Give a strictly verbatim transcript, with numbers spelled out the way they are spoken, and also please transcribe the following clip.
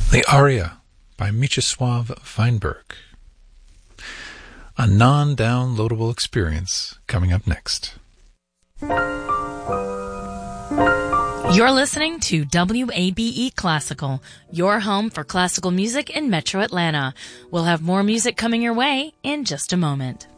The Aria by Mieczysław Weinberg. A non-downloadable experience coming up next. You're listening to W A B E Classical, your home for classical music in Metro Atlanta. We'll have more music coming your way in just a moment.